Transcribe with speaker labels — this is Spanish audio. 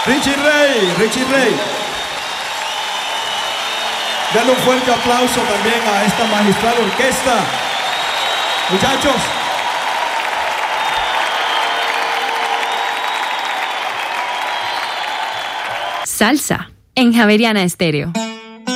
Speaker 1: Richie Ray, Richie Ray. Dale un fuerte aplauso también a esta magistral orquesta. Muchachos.
Speaker 2: Salsa en Javeriana Estéreo.